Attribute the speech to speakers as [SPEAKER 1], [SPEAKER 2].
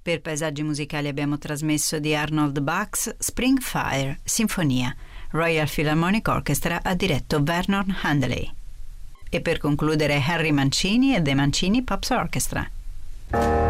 [SPEAKER 1] Per paesaggi musicali abbiamo trasmesso di Arnold Bax Spring Fire, Sinfonia. Royal Philharmonic Orchestra ha diretto Vernon Handley. E per concludere Harry Mancini e The Mancini Pops Orchestra.